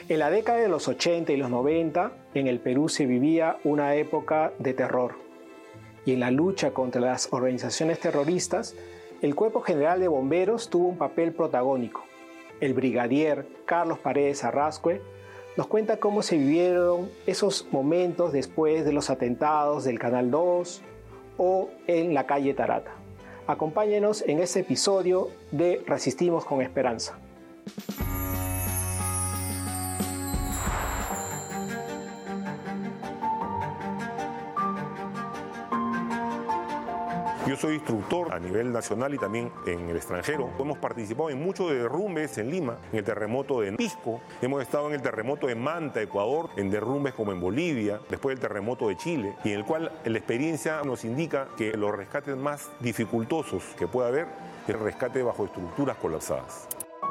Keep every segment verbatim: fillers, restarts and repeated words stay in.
En la década de los ochenta y los noventa, en el Perú se vivía una época de terror. Y en la lucha contra las organizaciones terroristas, el Cuerpo General de Bomberos tuvo un papel protagónico. El brigadier Carlos Paredes Arrascue nos cuenta cómo se vivieron esos momentos después de los atentados del Canal dos o en la calle Tarata. Acompáñenos en este episodio de Resistimos con Esperanza. Yo soy instructor a nivel nacional y también en el extranjero. Hemos participado en muchos derrumbes en Lima, en el terremoto de Pisco. Hemos estado en el terremoto de Manta, Ecuador, en derrumbes como en Bolivia, después del terremoto de Chile, y en el cual la experiencia nos indica que los rescates más dificultosos que puede haber es el rescate bajo estructuras colapsadas.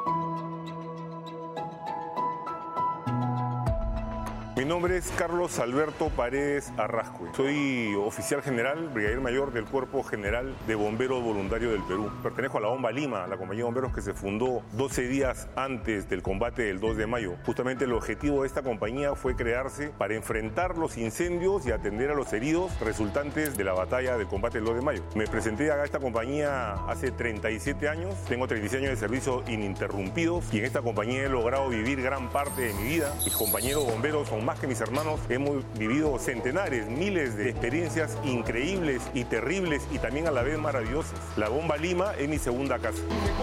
Mi nombre es Carlos Alberto Paredes Arrascue. Soy oficial general, brigadier mayor del Cuerpo General de Bomberos Voluntarios del Perú. Pertenezco a la Bomba Lima, la compañía de bomberos que se fundó doce días antes del combate del dos de mayo. Justamente el objetivo de esta compañía fue crearse para enfrentar los incendios y atender a los heridos resultantes de la batalla del combate del dos de mayo. Me presenté a esta compañía hace treinta y siete años, tengo treinta y seis años de servicio ininterrumpidos y en esta compañía he logrado vivir gran parte de mi vida. Mis compañeros bomberos son más que mis hermanos, hemos vivido centenares, miles de experiencias increíbles y terribles y también a la vez maravillosas. La Bomba Lima es mi segunda casa.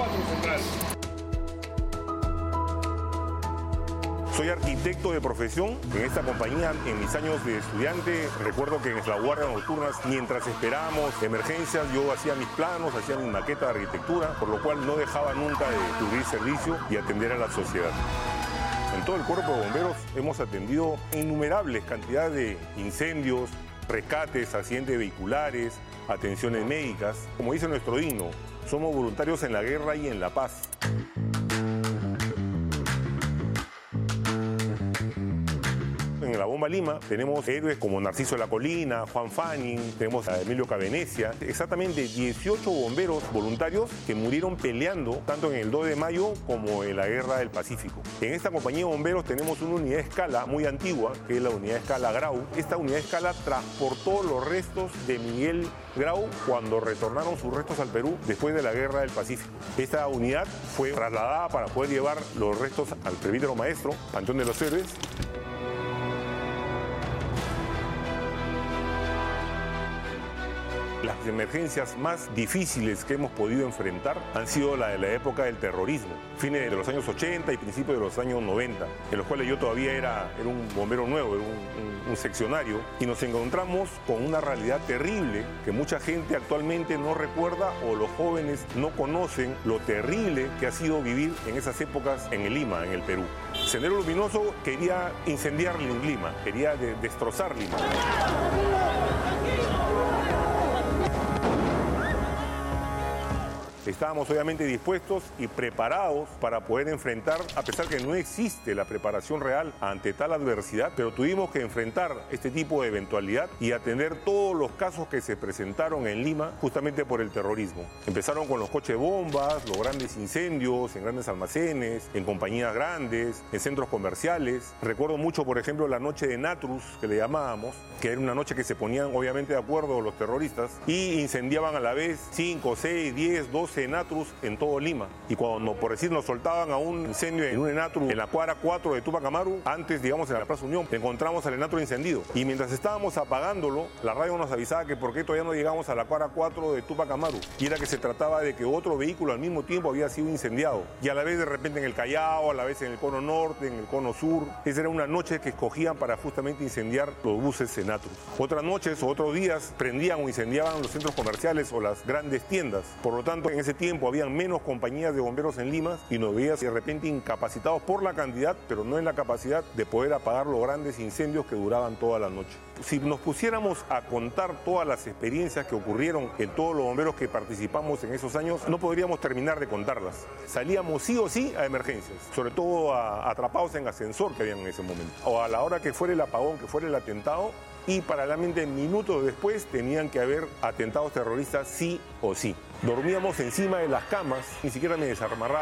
Soy arquitecto de profesión. En esta compañía, en mis años de estudiante, recuerdo que en las guardias nocturnas, mientras esperábamos emergencias, yo hacía mis planos, hacía mi maqueta de arquitectura, por lo cual no dejaba nunca de cubrir servicio y atender a la sociedad. En todo el cuerpo de bomberos hemos atendido innumerables cantidades de incendios, rescates, accidentes vehiculares, atenciones médicas. Como dice nuestro himno, somos voluntarios en la guerra y en la paz. En la Bomba Lima tenemos héroes como Narciso de la Colina, Juan Fanning, tenemos a Emilio Cavenecia, exactamente dieciocho bomberos voluntarios que murieron peleando tanto en el dos de mayo como en la Guerra del Pacífico. En esta compañía de bomberos tenemos una unidad de escala muy antigua, que es la unidad de escala Grau. Esta unidad de escala transportó los restos de Miguel Grau cuando retornaron sus restos al Perú después de la Guerra del Pacífico. Esta unidad fue trasladada para poder llevar los restos al presbítero maestro, Panteón de los Héroes. Las emergencias más difíciles que hemos podido enfrentar han sido la de la época del terrorismo, fines de los años ochenta y principios de los años noventa, en los cuales yo todavía era, era un bombero nuevo, era un, un, un seccionario, y nos encontramos con una realidad terrible que mucha gente actualmente no recuerda o los jóvenes no conocen lo terrible que ha sido vivir en esas épocas en el Lima, en el Perú. Sendero Luminoso quería incendiar Lima, quería de, destrozar Lima. Estábamos obviamente dispuestos y preparados para poder enfrentar, a pesar que no existe la preparación real ante tal adversidad, pero tuvimos que enfrentar este tipo de eventualidad y atender todos los casos que se presentaron en Lima justamente por el terrorismo. Empezaron con los coches bombas, los grandes incendios en grandes almacenes, en compañías grandes, en centros comerciales. Recuerdo mucho, por ejemplo, la noche de Natrus, que le llamábamos, que era una noche que se ponían obviamente de acuerdo los terroristas y incendiaban a la vez cinco, seis, diez, doce Enatrus en todo Lima. Y cuando, por decir, nos soltaban a un incendio en un Enatrus en la cuadra cuatro de Tupac Amaru, antes, digamos, en la Plaza Unión, encontramos al Enatrus encendido. Y mientras estábamos apagándolo, la radio nos avisaba que por qué todavía no llegamos a la cuadra cuatro de Tupac Amaru. Y era que se trataba de que otro vehículo al mismo tiempo había sido incendiado. Y a la vez, de repente, en el Callao, a la vez en el cono norte, en el cono sur. Esa era una noche que escogían para justamente incendiar los buses Enatrus. Otras noches o otros días prendían o incendiaban los centros comerciales o las grandes tiendas. Por lo tanto, en ese tiempo habían menos compañías de bomberos en Lima y nos veías de repente incapacitados por la cantidad, pero no en la capacidad de poder apagar los grandes incendios que duraban toda la noche. Si nos pusiéramos a contar todas las experiencias que ocurrieron en todos los bomberos que participamos en esos años, no podríamos terminar de contarlas. Salíamos sí o sí a emergencias, sobre todo a, atrapados en ascensor que habían en ese momento, o a la hora que fuera el apagón, que fuera el atentado, y paralelamente minutos después tenían que haber atentados terroristas sí o sí. Dormíamos encima de las camas, ni siquiera me desamarraba